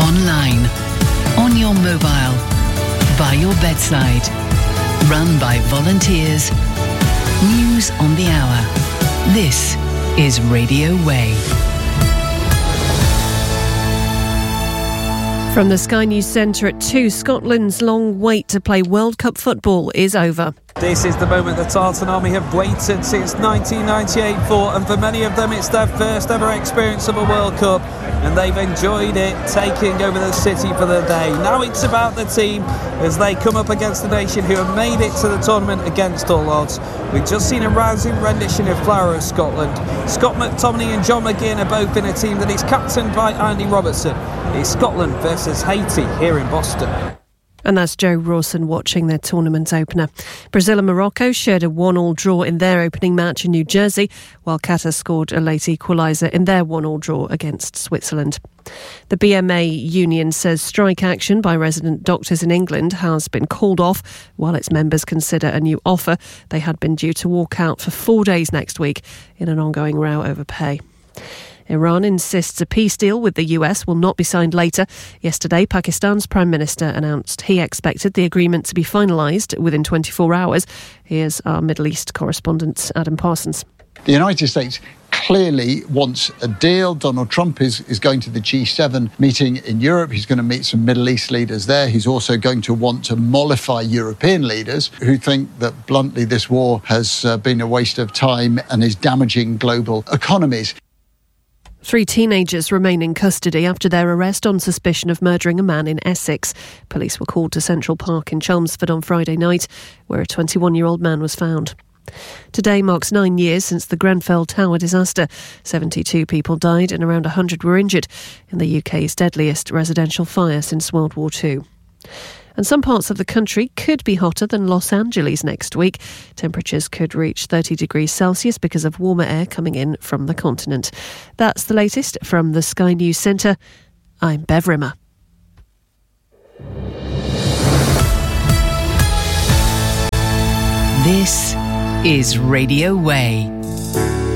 online, on your mobile, by your bedside. Run by volunteers. News on the hour. This is Radio Way. From the Sky News Centre at 2, Scotland's long wait to play World Cup football is over. This is the moment the Tartan Army have waited since 1998 for, and for many of them it's their first ever experience of a World Cup, and they've enjoyed it, taking over the city for the day. Now it's about the team as they come up against a nation who have made it to the tournament against all odds. We've just seen a rousing rendition of Flower of Scotland. Scott McTominay and John McGinn are both in a team that is captained by Andy Robertson. It's Scotland versus Haiti here in Boston. And that's Joe Rawson watching their tournament opener. Brazil and Morocco shared a 1-1 draw in their opening match in New Jersey, while Qatar scored a late equaliser in their 1-1 draw against Switzerland. The BMA union says strike action by resident doctors in England has been called off while its members consider a new offer. They had been due to walk out for 4 days next week in an ongoing row over pay. Iran insists a peace deal with the US will not be signed later. Yesterday, Pakistan's Prime Minister announced he expected the agreement to be finalised within 24 hours. Here's our Middle East correspondent, Adam Parsons. The United States clearly wants a deal. Donald Trump is going to the G7 meeting in Europe. He's going to meet some Middle East leaders there. He's also going to want to mollify European leaders who think that, bluntly, this war has been a waste of time and is damaging global economies. 3 teenagers remain in custody after their arrest on suspicion of murdering a man in Essex. Police were called to Central Park in Chelmsford on Friday night, where a 21-year-old man was found. Today marks 9 years since the Grenfell Tower disaster. 72 people died and around 100 were injured in the UK's deadliest residential fire since World War II. And some parts of the country could be hotter than Los Angeles next week. Temperatures could reach 30 degrees Celsius because of warmer air coming in from the continent. That's the latest from the Sky News Centre. I'm Bev Rimmer. This is Radio Way.